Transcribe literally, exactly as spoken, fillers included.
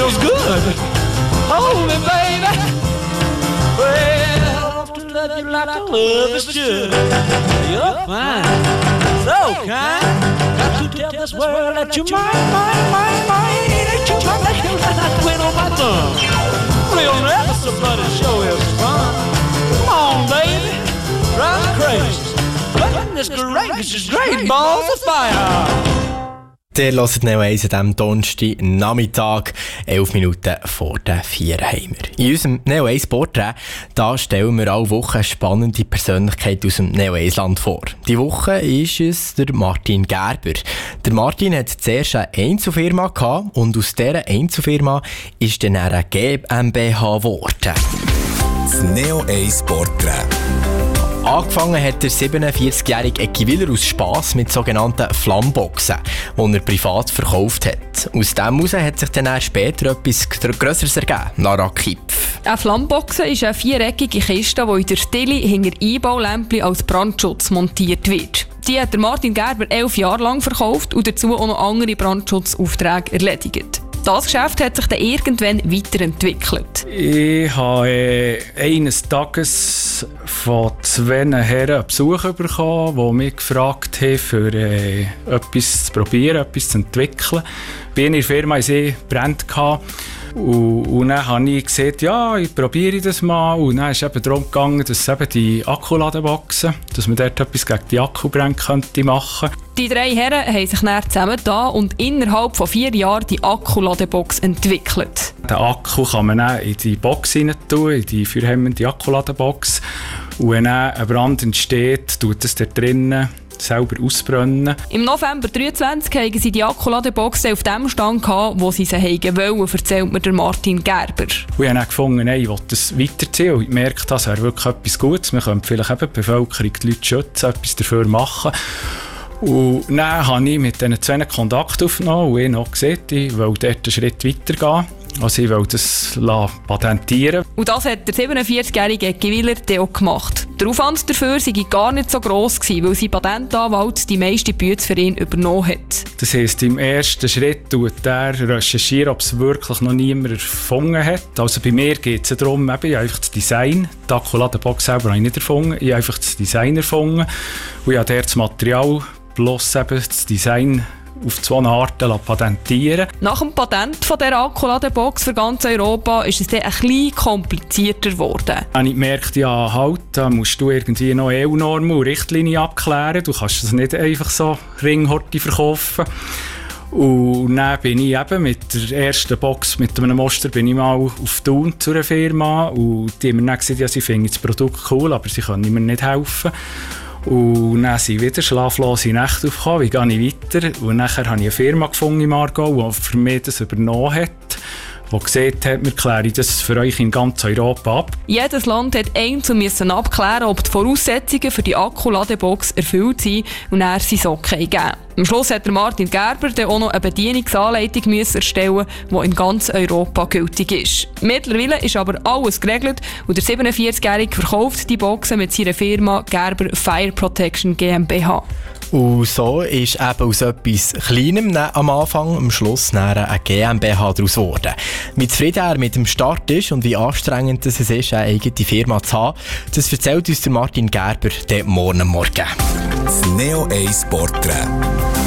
feels good. Hold me, baby. Well, to love you like I love is should. You're fine, so kind. Got to tell this world that you're mine, mine, mine, mine. That you're mine, that you're not quit on my tongue. Real never somebody show is fun. Come on, baby, drive me crazy. Goodness gracious, it's great balls of fire. Ihr hört Neo eins an diesem Donnerstag Nachmittag, elf Minuten vor der vier haben wir. In unserem Neo eins Porträt da stellen wir alle Woche eine spannende Persönlichkeit aus dem Neo eins Land vor. Diese Woche ist es der Martin Gerber. Der Martin hat zuerst eine Einzelfirma gehabt und aus dieser Einzelfirma ist dann eine GmbH geworden. Das Neo eins Porträt. Angefangen hat der siebenundvierzigjährige Ecki Willer aus Spass mit sogenannten Flammboxen, die er privat verkauft hat. Aus dem heraus hat sich dann später etwas Grösseres ergeben, Lara Kipf. Eine Flammbox ist eine viereckige Kiste, die in der Stille hinter Einbaulämpchen als Brandschutz montiert wird. Die hat der Martin Gerber elf Jahre lang verkauft und dazu auch noch andere Brandschutzaufträge erledigt. Das Geschäft hat sich dann irgendwann weiterentwickelt. Ich habe äh, eines Tages von zwei Herren einen Besuch bekommen, die mich gefragt haben, für äh, etwas zu probieren, etwas zu entwickeln. Bei einer Firma hatte ich Brände. Und, und dann habe ich gesagt, ja, ich probiere das mal. Und dann ist es eben darum gegangen, dass eben die Akkuladenboxen, dass man dort etwas gegen die Akkubrände könnte machen. Die drei Herren haben sich dann zusammengetan und innerhalb von vier Jahren die Akkuladebox entwickelt. Den Akku kann man dann in die Box rein tun, in die feuerhemmende Akkuladenbox. Und wenn dann ein Brand entsteht, tut es dort drinnen selber ausbrennen. Im November zweitausenddreiundzwanzig hatten sie die Akkuladeboxen auf dem Stand gehabt, wo sie sie wollten, erzählt mir der Martin Gerber. Und ich habe dann gefunden, hey, ich will das weiterziehen. Und ich merke, das wäre wirklich etwas Gutes. Wir können vielleicht eben die Bevölkerung, die Leute schützen, etwas dafür machen. Und dann habe ich mit diesen zwei Kontakt aufgenommen und ich noch gesagt, ich will dort einen Schritt weitergehen. Also ich will das patentieren. Und das hat der siebenundvierzigjährige Ecki Willer auch gemacht. Der Aufwand dafür sei gar nicht so gross gewesen, weil sein Patentanwalt die meiste Bütze für ihn übernommen hat. Das heisst, im ersten Schritt tut er recherchieren, ob es wirklich noch niemand erfunden hat. Also bei mir geht es darum, eben, ich habe einfach das Design, die Akkuladenbox selber habe ich nicht erfunden, ich habe einfach das Design erfunden und ich habe dort das Material plus eben das Design auf zwei Arten patentieren. Nach dem Patent von dieser Akkuladebox für ganz Europa ist es dann ein bisschen komplizierter geworden. Dann habe ich gemerkt, ja, halt, da musst du irgendwie noch E U-Normen und Richtlinien abklären. Du kannst das nicht einfach so Ringhorti verkaufen. Und dann bin ich eben mit der ersten Box, mit einem Muster, bin ich mal auf Thun zu einer Firma. Und die haben mir dann gesagt, ja, sie finden das Produkt cool, aber sie können mir nicht helfen. Und dann sind wieder schlaflose Nächte aufgekommen, wie gehe ich weiter? Und nachher habe ich eine Firma gefunden in Aargau, die für mich das übernommen hat, die gesagt hat, wir klären das für euch in ganz Europa ab. Jedes Land hat einzeln müssen abklären, ob die Voraussetzungen für die Akkuladebox erfüllt sind und er sie so geben. Am Schluss hat der Martin Gerber dann auch noch eine Bedienungsanleitung müssen erstellen, die in ganz Europa gültig ist. Mittlerweile ist aber alles geregelt und der siebenundvierzigjährige verkauft die Boxen mit seiner Firma Gerber Fire Protection GmbH. Und so ist eben aus etwas Kleinem am Anfang am Schluss eine GmbH daraus geworden. Wie zufrieden er mit dem Start ist und wie anstrengend es ist, eine eigene Firma zu haben, das erzählt uns der Martin Gerber morgen Morgen. Das Neo eins Porträt.